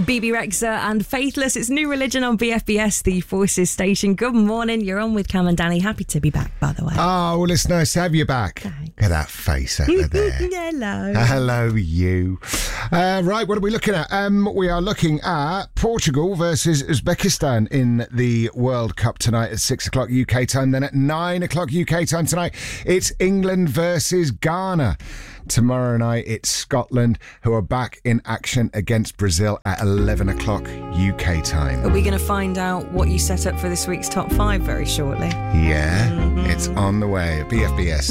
BB Rexa and Faithless. It's New Religion on BFBS, the Forces station. Good morning. You're on with Cam and Danny. Happy to be back, by the way. Oh, well, it's nice to have you back. Thanks. Look at that face over there. Hello. Hello, you. Right, what are we looking at? We are looking at Portugal versus Uzbekistan in the World Cup tonight at 6 o'clock UK time. Then at 9 o'clock UK time tonight, it's England versus Ghana. Tomorrow night, it's Scotland, who are back in action against Brazil at 11 o'clock UK time. Are we going to find out what you set up for this week's top 5 very shortly? Yeah, it's on the way at BFBS.